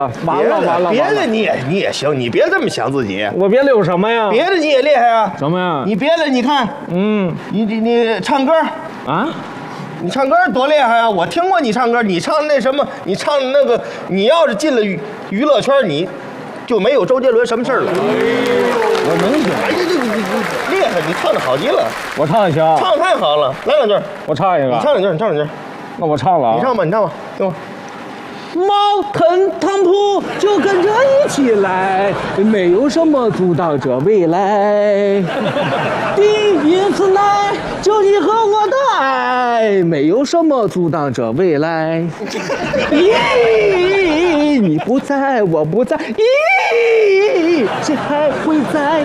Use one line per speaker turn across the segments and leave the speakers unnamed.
完了！
别的你也行，你别这么想自己。
我别的有什么呀？
别的你也厉害啊！
什么呀？
你别的你看，你唱歌
啊？
你唱歌多厉害啊！我听过你唱歌，你唱那什么，你唱那个，你要是进了娱乐圈，你就没有周杰伦什么事儿了。
我能行？
哎呀，你厉害，你唱的好极了。
我唱一下。
唱太好了，来两句。
我唱一个。
你唱两句。
那我唱了啊。
你唱吧，听我。
猫腾汤铺就跟着一起来，没有什么阻挡着未来。第一次来就你和我的爱，没有什么阻挡着未来。咦，你不在，我不在，咦，谁还会在？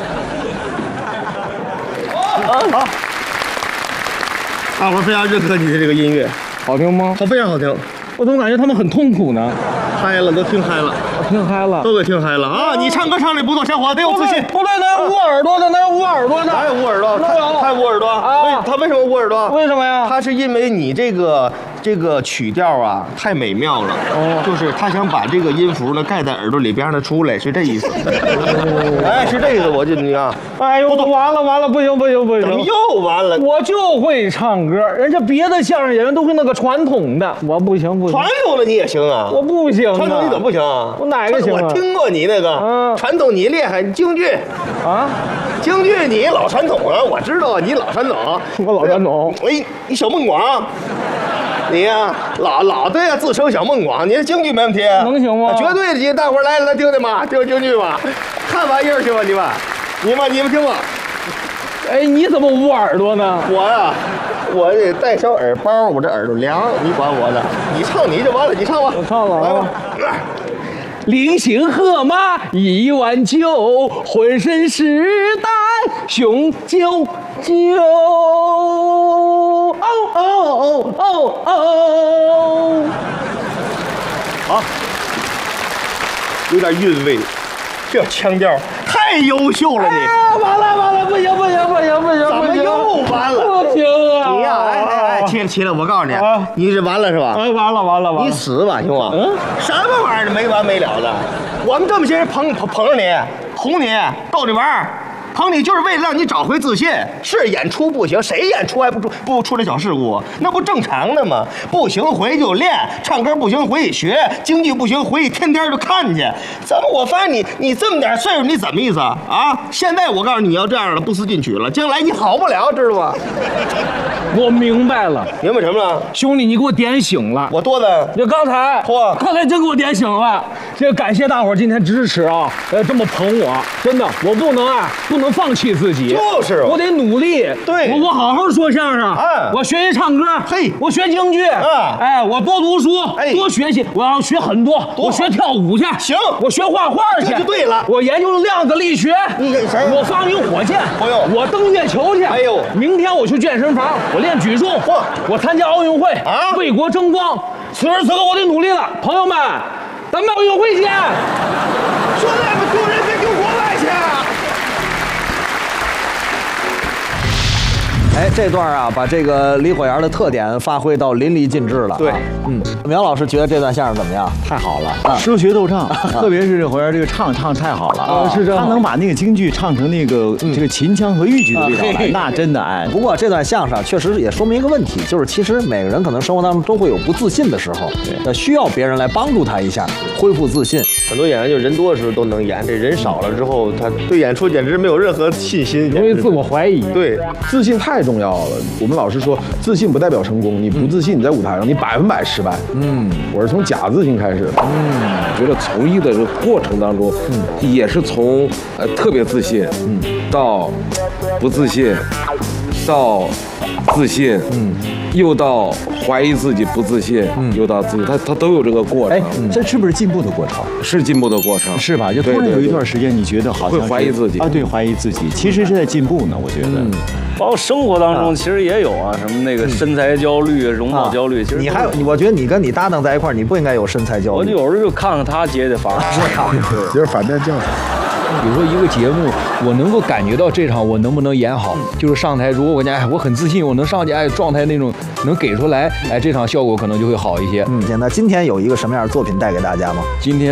好，大伙非常认可你的这个音乐，
好听吗？
非常好听。
我怎么感觉他们很痛苦呢？
嗨了，都听嗨了，
听嗨了，
都给听嗨了啊！你唱歌唱的不错，小伙得有自信。
不对，那有捂耳朵的，哪有捂耳朵的？
哪有捂耳朵？他捂耳朵啊？他为什么捂耳朵？
为什么呀？
他是因为你这个曲调啊太美妙了，就是他想把这个音符呢盖在耳朵里边让它出来，是这意思。哎，是这意思，我就你啊，
哎呦，完了，不行！
怎么又完了？
我就会唱歌，人家别的相声演员都会那个传统的，我不行。
传统的你也行啊？
我不行。
传统你怎么不行啊？
我哪个行啊？
我听过你那个，传统你厉害，你京剧
啊，
京剧你老传统啊，我知道你老传统。
我老传统。
哎，你小孟广。你呀，老对呀，自称小孟广，你这京剧没问题，
能行吗？
绝对的，你大伙来了，听听吧，听京剧吧，看玩意儿去吧，你们听吧。
哎，你怎么捂耳朵呢？
我呀，我得带小耳包，我这耳朵凉，你管我的。你唱你就完了，你唱吧。
我唱了，
来吧。
临行喝马1碗酒，浑身是胆雄赳赳。
好，有点韵味，这腔调太优秀了你。
完了，不行！
怎么又完了？
不行啊！
你呀，哎，起来！我告诉你，你是完了是吧？
哎，完了！
你死吧，行吗？什么玩意儿没完没了的？我们这么些人捧着你，哄你，逗你玩儿。捧你就是为了让你找回自信。是演出不行，谁演出还不出点小事故？那不正常的吗？不行回去就练，唱歌不行回去学，京剧不行回去天天就看去。怎么我发现你这么点岁数，你怎么意思啊？现在我告诉你要这样了，不思进取了，将来你好不了，知道吗？
我明白了，
明白什么了？
兄弟，你给我点醒了。
我多的，
就刚才真给我点醒了。这个感谢大伙儿今天支持啊，这么捧我，真的，我不能放弃自己，
就是
我得努力。
对，
我好好说相声，我学习唱歌，我学京剧，我多读书，多学习，我要学很多，我学跳舞去，
行，
我学画画去，
这就对了。
我研究量子力学，我发明火箭，我登月球去，明天我去健身房，我练举重，我参加奥运会，为国争光。此时此刻我得努力了，朋友们，咱们奥运会见！
兄弟们，救人别救国外去！
哎，这段啊，把这个李火炎的特点发挥到淋漓尽致了。
对，
苗老师觉得这段相声怎么样？
太好了，说学逗唱，特别是这火炎这个唱太好了，
是这样，
他能把那个京剧唱成那个这个秦腔和豫剧的味道来，那真的哎。
不过这段相声确实也说明一个问题，就是其实每个人可能生活当中都会有不自信的时候，需要别人来帮助他一下，恢复自信。
很多演员就人多的时候都能演，这人少了之后，他对演出简直没有任何信心，
容易自我怀疑。
对，
自信太重要了。我们老师说，自信不代表成功，你不自信，你在舞台上你100%失败。我是从假自信开始的。
我觉得从艺的这个过程当中，也是从特别自信，到不自信，到自信，又到怀疑自己不自信，又到自信，他都有这个过程。
哎，这是不是进步的过程？
是进步的过程，
是吧？就突然有一段时间，你觉得好像
会怀疑自己
啊，对，怀疑自己，其实是在进步呢。我觉得，
包括生活当中其实也有啊，什么那个身材焦虑、容貌焦虑。其实
我觉得你跟你搭档在一块儿，你不应该有身材焦虑。
我有时候就看看他接的法。
就是反面教材。
比如说一个节目，我能够感觉到这场我能不能演好，就是上台，如果我讲我很自信，我能上去状态那种能给出来，这场效果可能就会好一些。
那今天有一个什么样的作品带给大家吗？
今天。